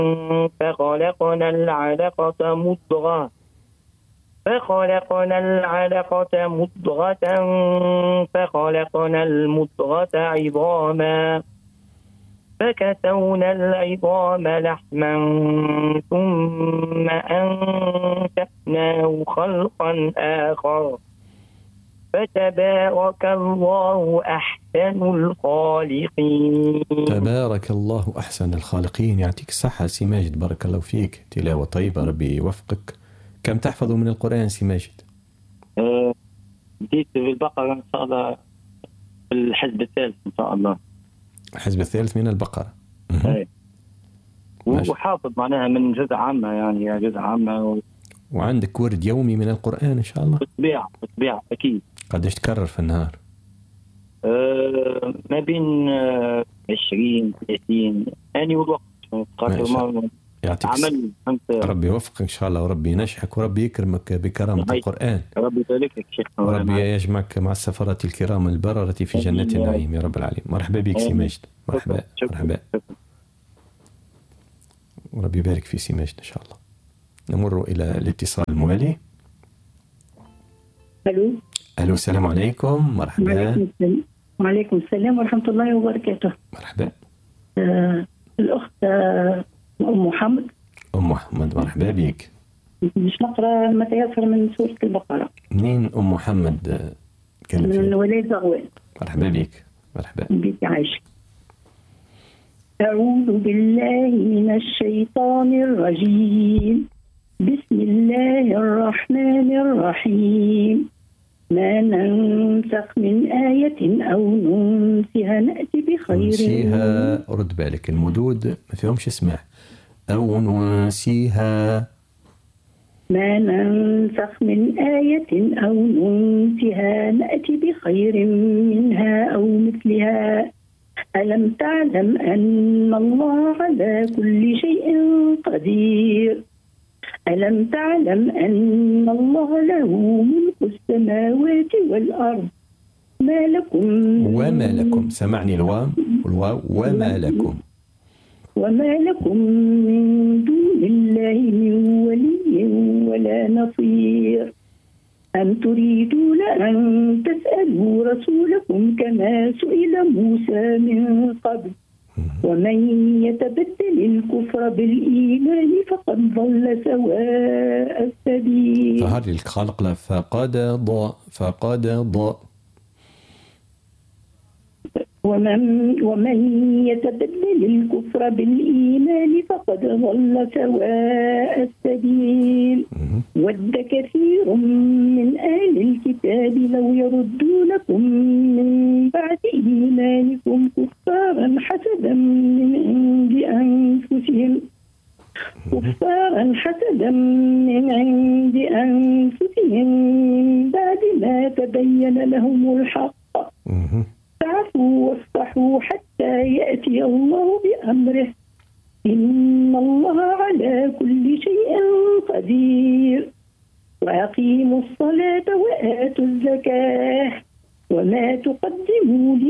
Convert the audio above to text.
فخلقنا العلقة مضغة فخلقنا المضغة عظاما فكسونا العظام لحما ثم أنشأناه خلقا آخر فتبارك الله أحسن الخالقين. تبارك الله أحسن الخالقين. يعطيك الصحة سي ماجد، بارك الله فيك، تلاوة طيبة، ربي يوفقك. كم تحفظ من القرآن سي ماجد؟ بديت بالبقرة إن شاء الله، الحزب الثالث إن شاء الله. الحزب الثالث من البقرة. وحافظ معناها من جزء عامة، يعني جزء عامة وعندك ورد يومي من القرآن إن شاء الله؟ بالطبيعة أكيد. قديش تكرر في النهار؟ ما بين 20 30 يعني، والوقت يعطيك عمل. ربي يوفقك إن شاء الله، وربي ينجحك، وربي يكرمك بكرامة القرآن، ربي يبارك لك شيخ، وربي يجمعك مع السفرة الكرام البررة في جنات النعيم يا رب العالمين. مرحبا بك سي ماجد، مرحبا. وربي يبارك في سي ماجد إن شاء الله. نمر إلى الاتصال الموالي. ألو، السلام عليكم. مرحبا. وعليكم السلام ورحمة الله وبركاته. مرحبا. الأخت أم محمد. مرحبا بك. مش نقرأ ما تيسر من سورة البقرة. منين أم محمد؟ من ولاية زغوان. مرحبا بك. مرحبا بك عايشة. أعوذ بالله من الشيطان الرجيم. بسم الله الرحمن الرحيم. ما ننسخ من آية أو ننسها نأتي بخير. ننسيها، رد بالك المدود ما فيهمش اسمع. أو ننسيها. ما ننسخ من آية أو ننسها نأتي بخير منها أو مثلها. ألم تعلم أن الله على كل شيء قدير. ألم تعلم أن الله له ملك السماوات والأرض. ما لكم وما لكم، سمعني الواو وما لكم. وما لكم من دون الله من ولي ولا نصير. أم تريدون أن تسألوا رسولكم كما سئل موسى من قبل. ومن يتبدل الكفر بالإيمان فقد ضل سواء السبيل. فهذه الخلق لا فقد ضاء. ومن يتبدل الكفر بالإيمان فقد ضل سواء السبيل. ود كثير من أهل الكتاب لو يردونكم من بعد إيمانكم كفارا حسدا من عند أنفسهم بعد ما تبين لهم الحق. فاعفوا واصفحوا حتى يأتي الله بأمره. إن الله على كل شيء قدير. وأقيموا الصلاة وآتوا الزكاة وما تقدموا